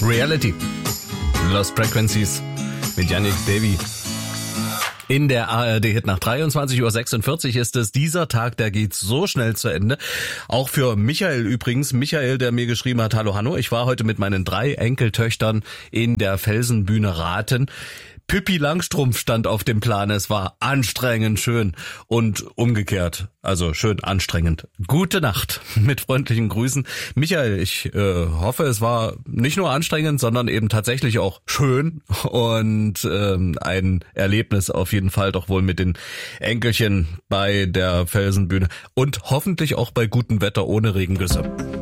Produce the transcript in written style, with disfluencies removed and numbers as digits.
Reality. Lost Frequencies mit Yannick Davy. In der ARD-Hit nach 23:46 Uhr ist es. Dieser Tag, der geht so schnell zu Ende. Auch für Michael übrigens. Michael, der mir geschrieben hat, hallo Hanno, ich war heute mit meinen 3 Enkeltöchtern in der Felsenbühne Raten. Pippi Langstrumpf stand auf dem Plan. Es war anstrengend schön und umgekehrt. Also schön anstrengend. Gute Nacht. Mit freundlichen Grüßen. Michael, ich hoffe, es war nicht nur anstrengend, sondern eben tatsächlich auch schön und ein Erlebnis auf jeden Fall doch wohl mit den Enkelchen bei der Felsenbühne und hoffentlich auch bei gutem Wetter ohne Regengüsse.